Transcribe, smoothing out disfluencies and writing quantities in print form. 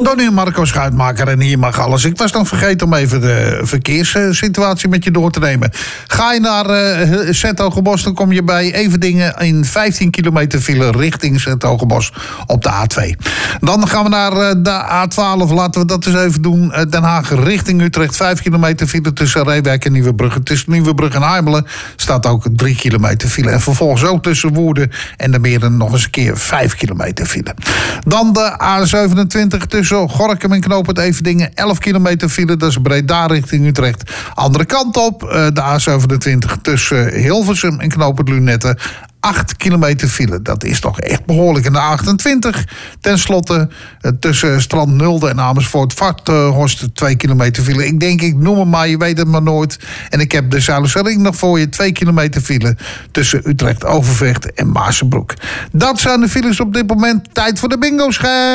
Donnie en Marco Schuitmaker en hier mag alles. Ik was dan vergeten om even de verkeerssituatie met je door te nemen. Ga je naar Zetogenbos, dan kom je bij Everdingen in 15 kilometer file richting Zetogenbos op de A2. Dan gaan we naar de A12, laten we dat eens even doen. Den Haag richting Utrecht, 5 kilometer file tussen Reewijk en Nieuwebrug. Tussen Nieuwebrug en Heimelen staat ook 3 kilometer file. En vervolgens ook tussen Woerden en de Meren nog eens een keer 5 kilometer file. Dan de A27 tussen Gorinchem en Knoopend Everdingen, 11 kilometer file. Dat is Breda richting Utrecht. Andere kant op, de A27 tussen Hilversum en Knoopend Lunetten, 8 kilometer file. Dat is toch echt behoorlijk. En de 28, ten slotte, tussen Strand Nulde en Amersfoort Vathorst, 2 kilometer file. Ik noem hem maar, je weet het maar nooit. En ik heb de Zuilense Ring nog voor je, 2 kilometer file tussen Utrecht, Overvecht en Maasenbroek. Dat zijn de files op dit moment. Tijd voor de bingo-scherm.